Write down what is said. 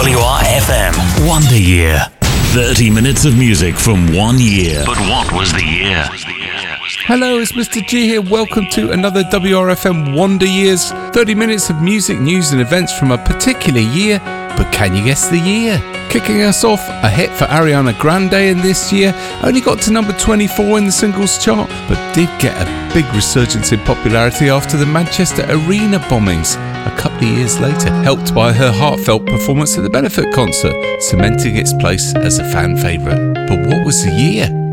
WRFM Wonder Year. 30 minutes of music from 1 year. But what was the year? Hello, it's Mr. G here. Welcome to another WRFM Wonder Years. 30 minutes of music, news and events from a particular year. But can you guess the year? Kicking us off, a hit for Ariana Grande in this year. Only got to number 24 in the singles chart, but did get a big resurgence in popularity after the Manchester Arena bombings a couple of years later, helped by her heartfelt performance at the benefit concert, cementing its place as a fan favourite. But what was the year?